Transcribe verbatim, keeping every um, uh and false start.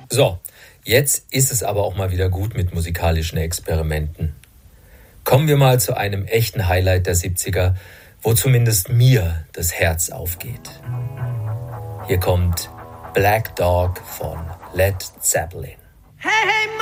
So, jetzt ist es aber auch mal wieder gut mit musikalischen Experimenten. Kommen wir mal zu einem echten Highlight der siebziger, wo zumindest mir das Herz aufgeht. Hier kommt Black Dog von Led Zeppelin. Hey, hey,